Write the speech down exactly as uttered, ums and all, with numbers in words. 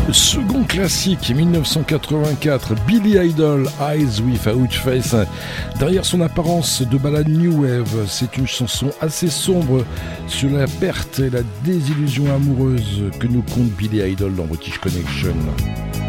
Second classique, mille neuf cent quatre-vingt-quatre, Billy Idol, Eyes Without Face. Derrière son apparence de ballade New Wave, c'est une chanson assez sombre sur la perte et la désillusion amoureuse que nous compte Billy Idol dans British Connection.